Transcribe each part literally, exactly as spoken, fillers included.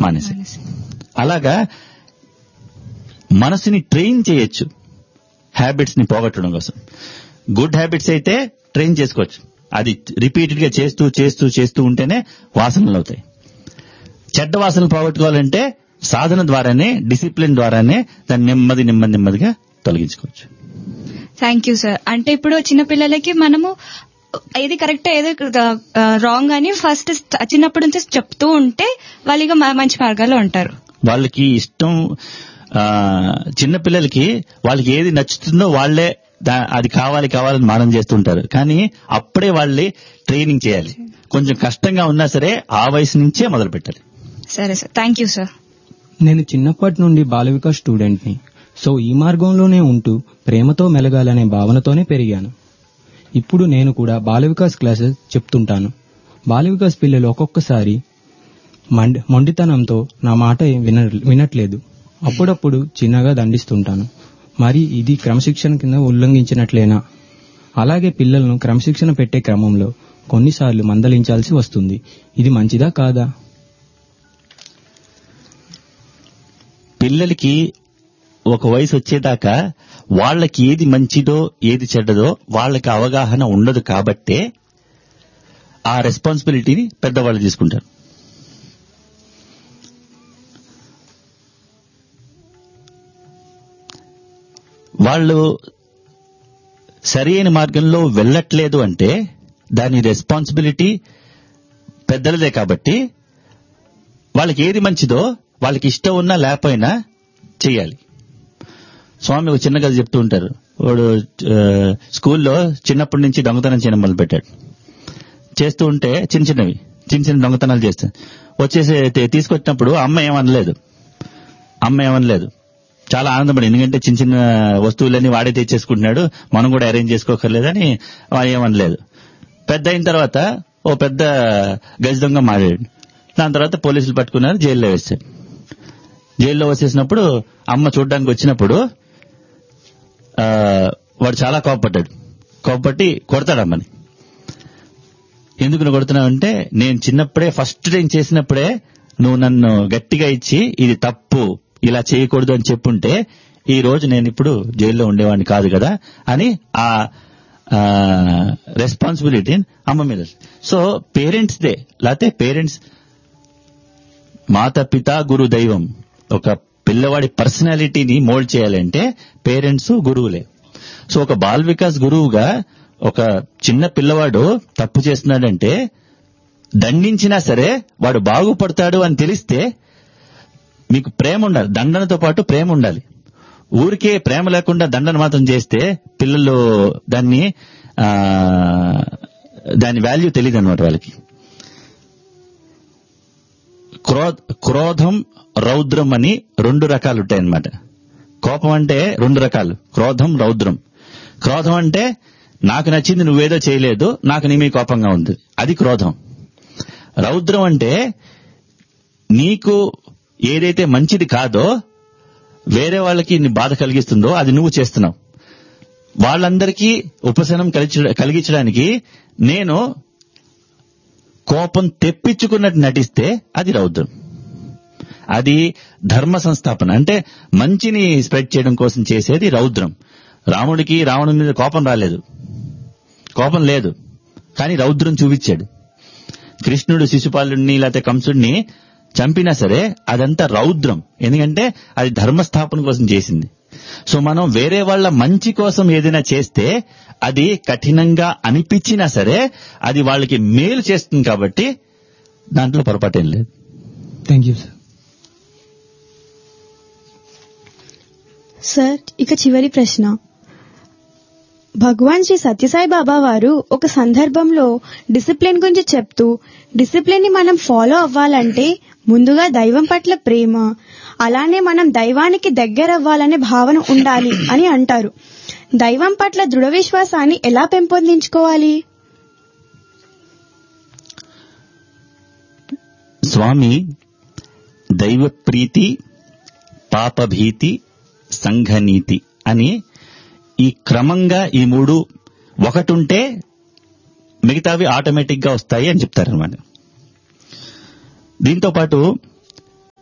మానేసి. అలాగా మనసుని ట్రైన్ చేయొచ్చు హ్యాబిట్స్ ని పోగొట్టడం కోసం. గుడ్ హ్యాబిట్స్ అయితే ట్రైన్ చేసుకోవచ్చు, అది రిపీటెడ్ గా చేస్తూ చేస్తూ చేస్తూ ఉంటేనే వాసనలు అవుతాయి. చెడ్డ వాసనలు పోగొట్టుకోవాలంటే సాధన ద్వారానే, డిసిప్లిన్ ద్వారానే దాన్ని నెమ్మది నెమ్మది నెమ్మదిగా తొలగించుకోవచ్చు. Thank you sir. అంటే ఇప్పుడు చిన్నపిల్లలకి మనము ఏది కరెక్ట్ ఏది రాంగ్ అని ఫస్ట్ చిన్నప్పటి నుంచి చెప్తూ ఉంటే వాళ్ళు ఇక మంచి మార్గాల్లో ఉంటారు. వాళ్ళకి ఇష్టం, చిన్నపిల్లలకి వాళ్ళకి ఏది నచ్చుతుందో వాళ్లే అది కావాలి కావాలని మానం చేస్తుంటారు. కానీ అప్పుడే వాళ్ళని ట్రైనింగ్ చేయాలి. కొంచెం కష్టంగా ఉన్నా సరే ఆ వయసు నుంచే మొదలు పెట్టాలి. సరే సార్, థ్యాంక్ యూ సార్. నేను చిన్నప్పటి నుండి బాల వికాస్ స్టూడెంట్ ని. సో ఈ మార్గంలోనే ఉంటూ ప్రేమతో మెలగాలనే భావనతోనే పెరిగాను. ఇప్పుడు నేను కూడా బాల వికాస్ క్లాసెస్ చెప్తుంటాను. బాల వికాస్ పిల్లలు ఒక్కొక్కసారి మొండితనంతో నా మాట వినట్లేదు. అప్పుడప్పుడు చిన్నగా దండిస్తుంటాను. మరి ఇది క్రమశిక్షణ కింద ఉల్లంఘించినట్లేనా? అలాగే పిల్లలను క్రమశిక్షణ పెట్టే క్రమంలో కొన్నిసార్లు మందలించాల్సి వస్తుంది. ఇది మంచిదా కాదా? పిల్లలకి ఒక వయసు వచ్చేదాకా వాళ్ళకి ఏది మంచిదో ఏది చెడ్డదో వాళ్ళకి అవగాహన ఉండదు. కాబట్టే ఆ రెస్పాన్సిబిలిటీని పెద్దవాళ్ళు తీసుకుంటారు. వాళ్ళు సరైన మార్గంలో వెళ్ళట్లేదు అంటే దాని రెస్పాన్సిబిలిటీ పెద్దలదే. కాబట్టి వాళ్ళకి ఏది మంచిదో వాళ్ళకి ఇష్టం ఉన్నా లేకపోయినా చెయ్యాలి. స్వామి ఒక చిన్న కథ చెప్తూ ఉంటారు. వాడు స్కూల్లో చిన్నప్పటి నుంచి దొంగతనం చేయడం మొదలు పెట్టాడు. చేస్తూ ఉంటే చిన్న చిన్నవి చిన్న చిన్న దొంగతనాలు చేస్తే వచ్చేసి తీసుకొచ్చినప్పుడు అమ్మ ఏమనలేదు అమ్మ ఏమనలేదు చాలా ఆనందపడి, ఎందుకంటే చిన్న చిన్న వస్తువులన్నీ వాడే తెచ్చేసుకుంటున్నాడు, మనం కూడా అరేంజ్ చేసుకోకర్లేదని వాడు ఏమనలేదు. పెద్ద అయిన తర్వాత ఓ పెద్ద గజ దొంగ మారాడు. దాని తర్వాత పోలీసులు పట్టుకున్నారు, జైల్లో వేశారు. జైల్లో వచ్చేసినప్పుడు అమ్మ చూడ్డానికి వచ్చినప్పుడు వాడు చాలా కోపపడ్డాడు. కోపపట్టి కొడతాడు అమ్మని. ఎందుకు నువ్వు కొడుతున్నావంటే, నేను చిన్నప్పుడే ఫస్ట్ టైం చేసినప్పుడే నువ్వు నన్ను గట్టిగా ఇచ్చి ఇది తప్పు ఇలా చేయకూడదు అని చెప్పుంటే ఈ రోజు నేను ఇప్పుడు జైల్లో ఉండేవాడిని కాదు కదా అని ఆ రెస్పాన్సిబిలిటీ అమ్మ మీద. సో పేరెంట్స్ దే, లేకపోతే పేరెంట్స్ మాత పిత గురు దైవం. ఒక పిల్లవాడి పర్సనాలిటీని మోల్డ్ చేయాలంటే పేరెంట్స్ గురువులే. సో ఒక బాల్ వికాస్ గురువుగా ఒక చిన్న పిల్లవాడు తప్పు చేస్తున్నాడంటే దండించినా సరే వాడు బాగుపడతాడు అని తెలిస్తే మీకు ప్రేమ ఉండాలి, దండనతో పాటు ప్రేమ ఉండాలి. ఊరికే ప్రేమ లేకుండా దండన మాత్రం చేస్తే పిల్లలు దాన్ని దాని వాల్యూ తెలియదు అనమాట వాళ్ళకి. క్రోధం రౌద్రం అని రెండు రకాలు ఉంటాయన్నమాట. కోపం అంటే రెండు రకాలు, క్రోధం రౌద్రం. క్రోధం అంటే నాకు నచ్చింది నువ్వేదో చేయలేదు, నాకు నీ మీద కోపంగా ఉంది, అది క్రోధం. రౌద్రం అంటే నీకు ఏదైతే మంచిది కాదో, వేరే వాళ్ళకి నీ బాధ కలిగిస్తుందో అది నువ్వు చేస్తున్నావు. వాళ్ళందరికీ ఉపశమనం కలిగించడానికి నేను కోపం తెప్పించుకున్నట్టు నటిస్తే అది రౌద్రం. అది ధర్మ సంస్థాపన, అంటే మంచిని స్ప్రెడ్ చేయడం కోసం చేసేది రౌద్రం. రాముడికి రావణుడి మీద కోపం రాలేదు, కోపం లేదు, కానీ రౌద్రం చూపించాడు. కృష్ణుడు శిశుపాలుడిని లేకపోతే కంసుడిని చంపినా సరే అదంతా రౌద్రం, ఎందుకంటే అది ధర్మస్థాపన కోసం చేసింది. సో మనం వేరే వాళ్ళ మంచి కోసం ఏదైనా చేస్తే అది కఠినంగా అనిపించినా సరే అది వాళ్ళకి మేలు చేస్తుంది, కాబట్టి దాంట్లో పొరపాటేం లేదు. Thank you sir. సార్, ఇక చివరి ప్రశ్న. భగవాన్ శ్రీ సత్యసాయి బాబా వారు ఒక సందర్భంలో డిసిప్లిన్ గురించి చెప్తూ, డిసిప్లిన్ ని మనం ఫాలో అవ్వాలంటే ముందుగా దైవం పట్ల ప్రేమ, అలానే మనం దైవానికి దగ్గరవ్వాలనే భావన ఉండాలి అని అంటారు. దైవం పట్ల దృఢ విశ్వాసాన్ని ఎలా పెంపొందించుకోవాలి? స్వామి దైవ ప్రీతి, పాపభీతి, సంఘనీతి అని ఈ క్రమంగా ఈ మూడు ఒకటుంటే మిగతావి ఆటోమేటిక్ గా వస్తాయి అని చెప్తారనమాట. దీంతో పాటు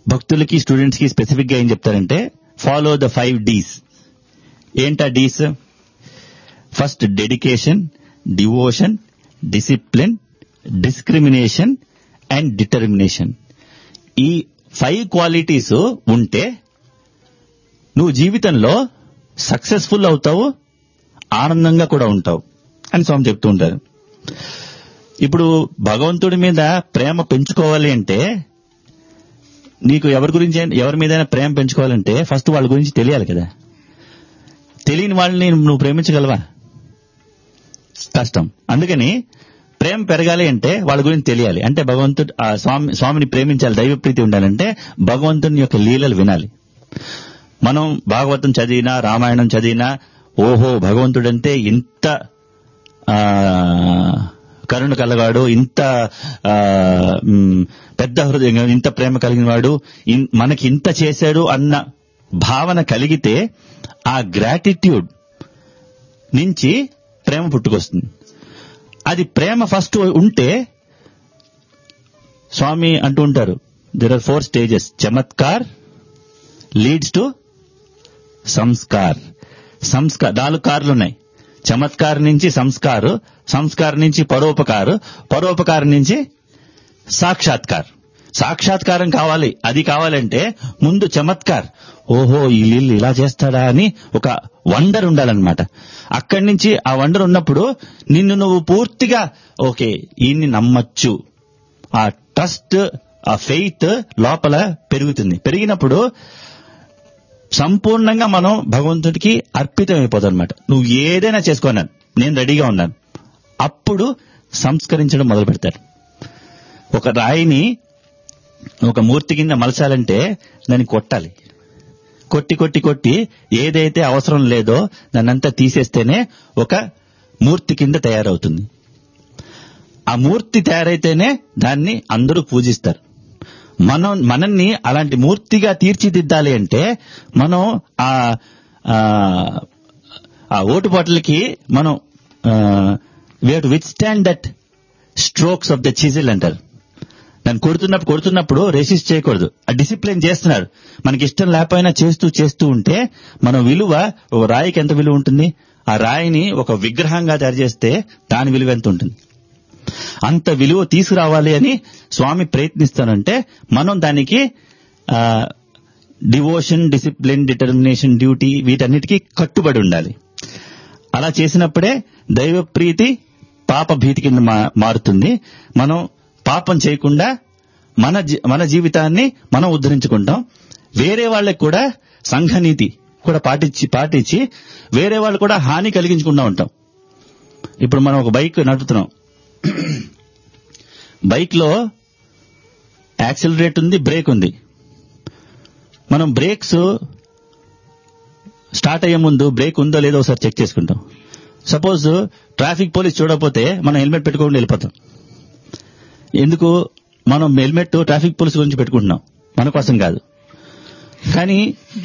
భక్తులకి స్టూడెంట్స్ కి స్పెసిఫిక్ గా ఏం చెప్తారంటే ఫాలో ద ఫైవ్ డీస్. ఏంటా డీస్? First dedication, devotion, discipline, discrimination and determination. ఈ ఫైవ్ క్వాలిటీస్ ఉంటే నువ్వు జీవితంలో సక్సెస్ఫుల్ అవుతావు, ఆనందంగా కూడా ఉంటావు అని స్వామి చెప్తూ ఉంటారు. ఇప్పుడు భగవంతుడి మీద ప్రేమ పెంచుకోవాలి అంటే, నీకు ఎవరి గురించి ఎవరి మీదైనా ప్రేమ పెంచుకోవాలంటే ఫస్ట్ వాళ్ళ గురించి తెలియాలి కదా. తెలియని వాళ్ళని నువ్వు ప్రేమించగలవా? కష్టం. అందుకని ప్రేమ పెరగాలి అంటే వాళ్ళ గురించి తెలియాలి. అంటే భగవంతుడు ఆ స్వామి స్వామిని ప్రేమించాలి, దైవ ప్రీతి ఉండాలంటే భగవంతుని యొక్క లీలలు వినాలి. మనం భాగవతం చదివినా, రామాయణం చదివినా, ఓహో భగవంతుడంటే ఇంత కరుణ కలగాడు, ఇంత పెద్ద హృదయం, ఇంత ప్రేమ కలిగిన వాడు, మనకి ఇంత చేశాడు అన్న భావన కలిగితే ఆ గ్రాటిట్యూడ్ నుంచి ప్రేమ పుట్టుకొస్తుంది. అది ప్రేమ ఫస్ట్ ఉంటే, స్వామి అంటూ ఉంటారు there are four stages. Chamatkar leads to Sanskar. Sanskar నాలుగు కార్లు ఉన్నాయి. చమత్కార్ నుంచి సంస్కారు, సంస్కార్ నుంచి పరోపకారు, పరోపకారం నుంచి సాక్షాత్కార్. సాక్షాత్కారం కావాలి. అది కావాలంటే ముందు చమత్కార్, ఓహో ఈ లీలు ఇలా చేస్తాడా అని ఒక వండర్ ఉండాలన్నమాట. అక్కడి నుంచి ఆ వండర్ ఉన్నప్పుడు నిన్ను నువ్వు పూర్తిగా ఓకే ఈయన్ని నమ్మచ్చు, ఆ ట్రస్ట్, ఆ ఫెయిత్ లోపల పెరుగుతుంది. పెరిగినప్పుడు సంపూర్ణంగా మనం భగవంతుడికి అర్పితం అయిపోతాం అనమాట. నువ్వు ఏదైనా చేసుకోన్నాను, నేను రెడీగా ఉన్నాను. అప్పుడు సంస్కరించడం మొదలు పెడతారు. ఒక రాయిని ఒక మూర్తి కింద మలచాలంటే దాన్ని కొట్టాలి. కొట్టి కొట్టి కొట్టి ఏదైతే అవసరం లేదో దాన్నంతా తీసేస్తేనే ఒక మూర్తి కింద తయారవుతుంది. ఆ మూర్తి తయారైతేనే దాన్ని అందరూ పూజిస్తారు. మనం మనల్ని అలాంటి మూర్తిగా తీర్చిదిద్దాలి అంటే మనం ఆ ఆ ఓటుపాట్లకి మనం we have to with stand that strokes of the chisel అంటారు. దాన్ని కొడుతున్నప్పుడు కొడుతున్నప్పుడు రెసిస్ట్ చేయకూడదు. ఆ డిసిప్లిన్ చేస్తున్నారు. మనకి ఇష్టం లేకపోయినా చేస్తూ చేస్తూ ఉంటే మన విలువ, ఒక రాయికి ఎంత విలువ ఉంటుంది? ఆ రాయిని ఒక విగ్రహంగా తయారు చేస్తే దాని విలువ ఎంత ఉంటుంది? అంత విలువ తీసుకురావాలి అని స్వామి ప్రయత్నిస్తానంటే మనం దానికి డివోషన్, డిసిప్లిన్, డిటర్మినేషన్, డ్యూటీ వీటన్నిటికీ కట్టుబడి ఉండాలి. అలా చేసినప్పుడే దైవ ప్రీతి పాప భీతి కింద మారుతుంది. మనం పాపం చేయకుండా మన మన జీవితాన్ని మనం ఉద్ధరించుకుంటాం. వేరే వాళ్ళకి కూడా సంఘనీతి కూడా పాటించి పాటించి వేరే వాళ్ళు కూడా హాని కలిగించకుండా ఉంటాం. ఇప్పుడు మనం ఒక బైక్ నడుపుతున్నాం. బైక్ లో యాక్సిలరేట్ ఉంది, బ్రేక్ ఉంది. మనం బ్రేక్స్ స్టార్ట్ అయ్యే ముందు బ్రేక్ ఉందో లేదో ఒకసారి చెక్ చేసుకుంటాం. సపోజ్ ట్రాఫిక్ పోలీస్ చూడకపోతే మనం హెల్మెట్ పెట్టుకోకుండా వెళ్ళిపోతాం. ఎందుకు? మనం హెల్మెట్ ట్రాఫిక్ పోలీస్ గురించి పెట్టుకుంటున్నాం, మన కోసం కాదు. కానీ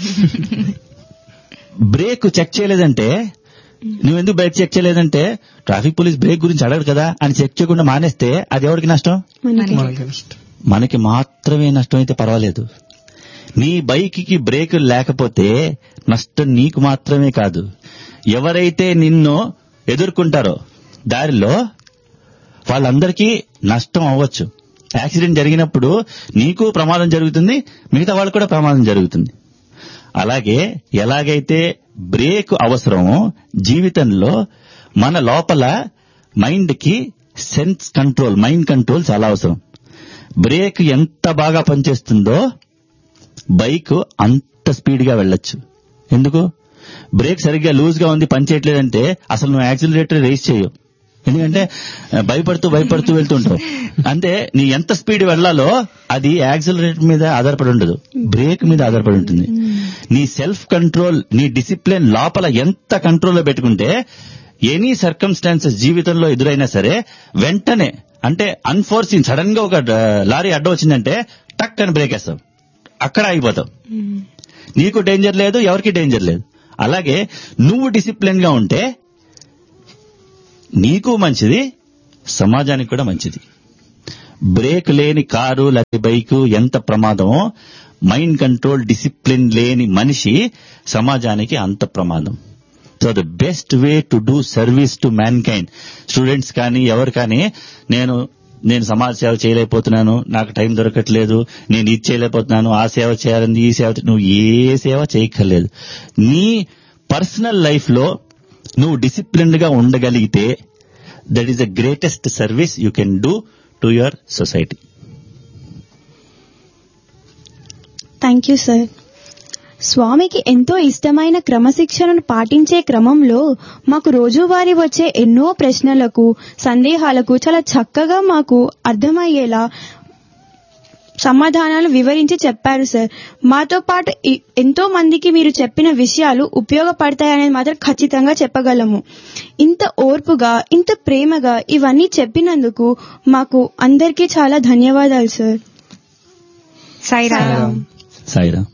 బ్రేక్ చెక్ చేయలేదంటే, నువ్వెందుకు బ్రేక్ చెక్ చేయలేదంటే ట్రాఫిక్ పోలీస్ బ్రేక్ గురించి అడగడు కదా అని చెక్ చేయకుండా మానేస్తే అది ఎవరికి నష్టం? మనకి మాత్రమే నష్టం. అయితే పర్వాలేదు. నీ బైక్ కి బ్రేక్ లేకపోతే నష్టం నీకు మాత్రమే కాదు, ఎవరైతే నిన్ను ఎదుర్కొంటారో దారిలో వాళ్ళందరికీ నష్టం అవ్వచ్చు. యాక్సిడెంట్ జరిగినప్పుడు నీకు ప్రమాదం జరుగుతుంది, మిగతా వాళ్ళకు కూడా ప్రమాదం జరుగుతుంది. అలాగే ఎలాగైతే బ్రేక్ అవసరమో జీవితంలో మన లోపల మైండ్ కి సెన్స్ కంట్రోల్, మైండ్ కంట్రోల్ చాలా అవసరం. బ్రేక్ ఎంత బాగా పనిచేస్తుందో బైక్ అంత స్పీడ్ గా వెళ్ళొచ్చు. ఎందుకు? బ్రేక్ సరిగ్గా లూజ్ గా ఉంది, పని చేయట్లేదంటే అసలు నువ్వు యాక్సిలరేటర్ రేస్ చేయవు. ఎందుకంటే భయపడుతూ భయపడుతూ వెళ్తుంటావు. అంటే నీ ఎంత స్పీడ్ వెళ్లాలో అది యాక్సిలరేటర్ మీద ఆధారపడి ఉండదు, బ్రేక్ మీద ఆధారపడి ఉంటుంది. నీ సెల్ఫ్ కంట్రోల్, నీ డిసిప్లిన్ లోపల ఎంత కంట్రోల్లో పెట్టుకుంటే ఎనీ సర్కమ్స్టాన్సెస్ జీవితంలో ఎదురైనా సరే వెంటనే, అంటే అన్ఫోర్సీన్ సడన్ గా ఒక లారీ అడ్డం వచ్చిందంటే టక్ అని బ్రేక్ వేస్తావు, అక్కడ ఆగిపోతావు. నీకు డేంజర్ లేదు, ఎవరికి డేంజర్ లేదు. అలాగే నువ్వు డిసిప్లిన్ గా ఉంటే నీకు మంచిది, సమాజానికి కూడా మంచిది. బ్రేక్ లేని కారు లేకపోతే బైకు ఎంత ప్రమాదమో మైండ్ కంట్రోల్, డిసిప్లిన్ లేని మనిషి సమాజానికి అంత ప్రమాదం. So the best way to do service to man kind, students కానీ ఎవరు కానీ, నేను నేను సమాజ సేవ చేయలేకపోతున్నాను, నాకు టైం దొరకట్లేదు, నేను ఇది చేయలేకపోతున్నాను, ఆ సేవ చేయాలని, ఈ సేవ, నువ్వు ఏ సేవ చేయక్కర్లేదు. నీ పర్సనల్ లైఫ్ లో నువ్వు డిసిప్లిన్డ్ గా ఉండగలిగితే that is the greatest service you can do to your society. Thank you sir. స్వామికి ఎంతో ఇష్టమైన క్రమశిక్షణను పాటించే క్రమంలో మాకు రోజువారీ వచ్చే ఎన్నో ప్రశ్నలకు, సందేహాలకు చాలా చక్కగా మాకు అర్థమయ్యేలా సమాధానాలు వివరించి చెప్పారు సార్. మాతో పాటు ఎంతో మందికి మీరు చెప్పిన విషయాలు ఉపయోగపడతాయనేది మాత్రం ఖచ్చితంగా చెప్పగలము. ఇంత ఓర్పుగా, ఇంత ప్రేమగా ఇవన్నీ చెప్పినందుకు మాకు అందరికీ చాలా ధన్యవాదాలు సార్. సాయిరామ్. సాయిరామ్.